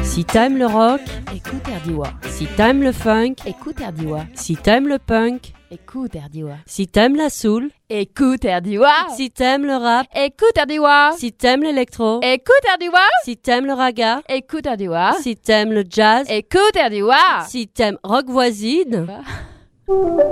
Si t'aimes le rock, écoute Erdiwa. si t'aimes le funk, Écoute Erdiwa. si t'aimes le punk, Écoute Erdiwa. si t'aimes la soul, Écoute Erdiwa. si t'aimes le rap, Écoute Erdiwa. si t'aimes l'électro, Écoute Erdiwa. si t'aimes le raga, Écoute Erdiwa. si t'aimes le jazz, Écoute Erdiwa. si t'aimes rock voisine.